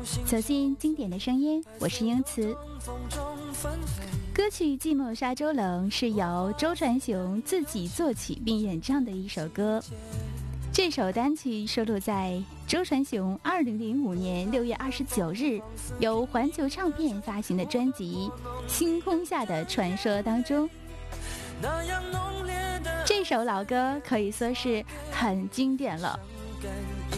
走进经典的声音，我是英慈。歌曲《寂寞沙洲冷》是由周传雄自己作曲并演唱的一首歌。这首单曲收录在周传雄2005年6月29日由环球唱片发行的专辑《星空下的传说》当中。这首老歌可以说是很经典了。